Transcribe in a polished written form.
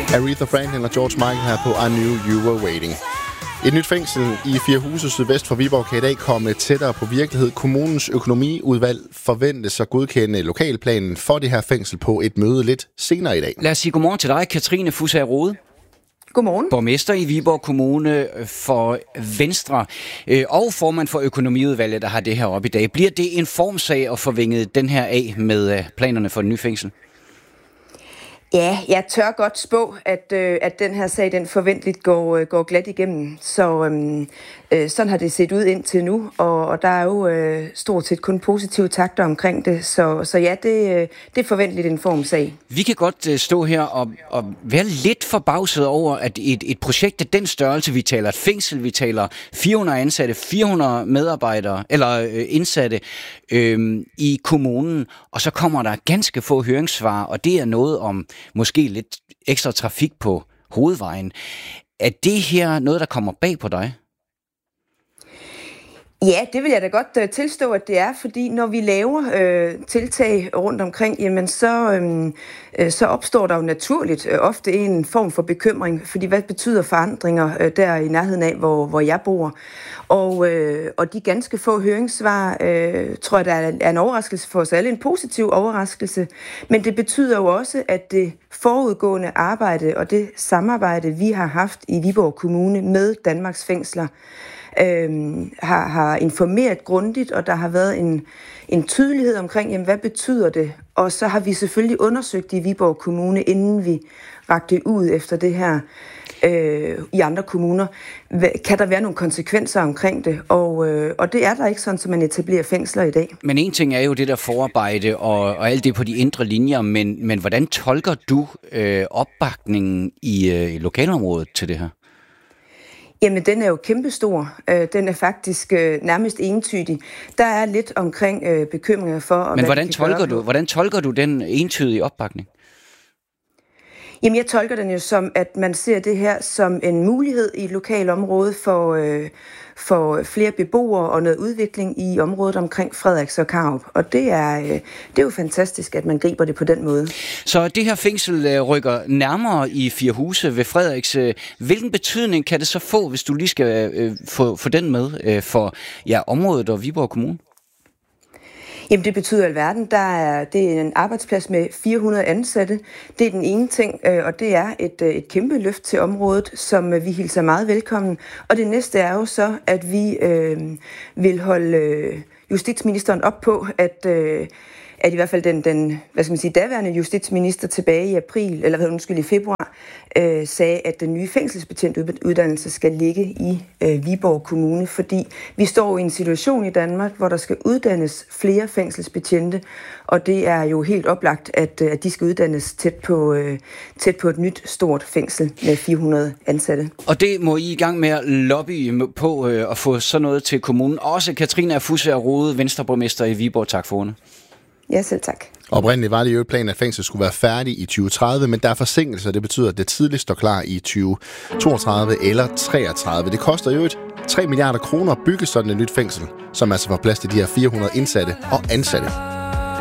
Aretha Franklin og George Michael her på I Knew You Were Waiting. Et nyt fængsel i Firehuse sydvest for Viborg kan i dag komme tættere på virkelighed. Kommunens økonomiudvalg forventes at godkende lokalplanen for det her fængsel på et møde lidt senere i dag. Lad os sige godmorgen til dig, Katrine Fusager Rode. Godmorgen. Borgmester i Viborg Kommune for Venstre og formand for økonomiudvalget, der har det her op i dag. Bliver det en formsag at få vinget den her af med planerne for det nye fængsel? Ja, jeg tør godt spå, at den her sag, den forventeligt går glat igennem. Så sådan har det set ud indtil nu, og der er jo stort set kun positive takter omkring det. Så ja, det er forventeligt en formsag. Vi kan godt stå her og være lidt forbavset over, at et projekt af den størrelse, vi taler et fængsel, vi taler 400 ansatte, 400 medarbejdere eller indsatte i kommunen, og så kommer der ganske få høringssvar, og det er noget om måske lidt ekstra trafik på hovedvejen. Er det her noget, der kommer bag på dig? Ja, det vil jeg da godt tilstå, at det er, fordi når vi laver tiltag rundt omkring, jamen så opstår der jo naturligt ofte en form for bekymring, fordi hvad betyder forandringer der i nærheden af, hvor jeg bor? Og de ganske få høringssvar, tror jeg, der er en overraskelse for os alle, en positiv overraskelse, men det betyder jo også, at det forudgående arbejde og det samarbejde, vi har haft i Viborg Kommune med Danmarks Fængsler, har informeret grundigt, og der har været en tydelighed omkring, jamen, hvad betyder det? Og så har vi selvfølgelig undersøgt i Viborg Kommune, inden vi rakte ud efter det her i andre kommuner. Kan der være nogle konsekvenser omkring det? Og det er der ikke sådan, som man etablerer fængsler i dag. Men en ting er jo det der forarbejde og alt det på de indre linjer, men hvordan tolker du opbakningen i lokalområdet til det her? Jamen, den er jo kæmpestor. Den er faktisk nærmest entydig. Der er lidt omkring bekymringer for... Men hvordan tolker du den entydige opbakning? Jamen, jeg tolker den jo som, at man ser det her som en mulighed i et lokalområde for flere beboere og noget udvikling i området omkring Frederiks og Karup. Og det er jo fantastisk, at man griber det på den måde. Så det her fængsel rykker nærmere i Firehuse ved Frederiks. Hvilken betydning kan det så få, hvis du lige skal få den med for området og Viborg Kommune? Jamen, det betyder alverden. Det er en arbejdsplads med 400 ansatte. Det er den ene ting, og det er et kæmpe løft til området, som vi hilser meget velkommen. Og det næste er jo så, at vi vil holde justitsministeren op på, at i hvert fald den daværende justitsminister tilbage i februar, sagde, at den nye fængselsbetjentuddannelse skal ligge i Viborg Kommune, fordi vi står i en situation i Danmark, hvor der skal uddannes flere fængselsbetjente, og det er jo helt oplagt, at de skal uddannes tæt på et nyt stort fængsel med 400 ansatte. Og det må I gang med at lobby på at få sådan noget til kommunen. Også Katrine Fusager Rode, Venstreborgmester i Viborg. Tak for ordene. Ja, selv tak. Oprindeligt var det jo et plan, at fængslet skulle være færdig i 2030, men der er forsinkelser. Det betyder, at det tidligst står klar i 2032 eller 33. Det koster jo 3 milliarder kroner at bygge sådan et nyt fængsel, som altså får plads til de her 400 indsatte og ansatte.